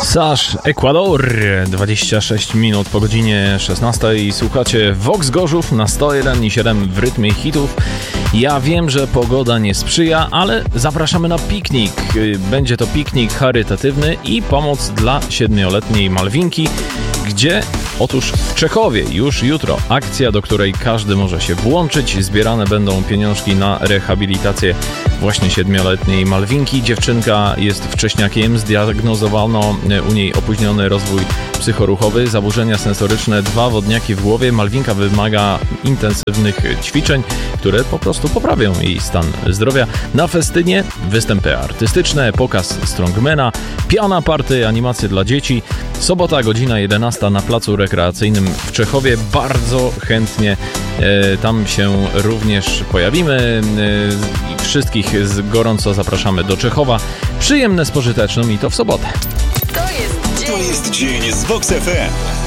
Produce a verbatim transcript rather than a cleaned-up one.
Sasz, Ekwador, dwadzieścia sześć minut po godzinie szesnastej. Słuchacie Vox Gorzów na sto jeden i siedem w rytmie hitów. Ja wiem, że pogoda nie sprzyja, ale zapraszamy na piknik. Będzie to piknik charytatywny i pomoc dla siedmioletniej Malwinki, gdzie otóż w Czechowie już jutro akcja, do której każdy może się włączyć. Zbierane będą pieniążki na rehabilitację właśnie siedmioletniej Malwinki. Dziewczynka jest wcześniakiem, zdiagnozowano u niej opóźniony rozwój psychoruchowy, zaburzenia sensoryczne, dwa wodniaki w głowie. Malwinka wymaga intensywnych ćwiczeń, które po prostu poprawią jej stan zdrowia. Na festynie występy artystyczne, pokaz strongmana, piana party, animacje dla dzieci. Sobota, godzina jedenasta na placu rekreacyjnym w Czechowie. Bardzo chętnie e, tam się również pojawimy. E, wszystkich z gorąco zapraszamy do Czechowa. Przyjemne z pożyteczną i to w sobotę. To jest dzień, to jest dzień z Vox F M.